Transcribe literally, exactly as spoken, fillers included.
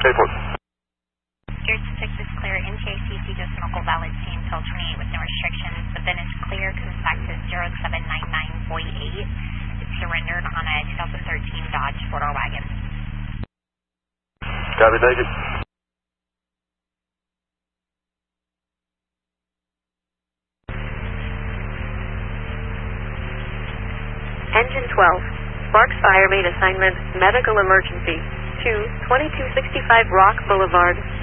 Airport. Gear six is clear. N T A C C just local valid T until twenty-eight with no restrictions. The bin is clear. Comes back to zero seven nine nine point eight. It's surrendered on a two thousand thirteen Dodge four-door wagon. Copy, thank you. Engine twelve. Sparks Fire made assignment medical emergency to twenty-two sixty-five Rock Boulevard,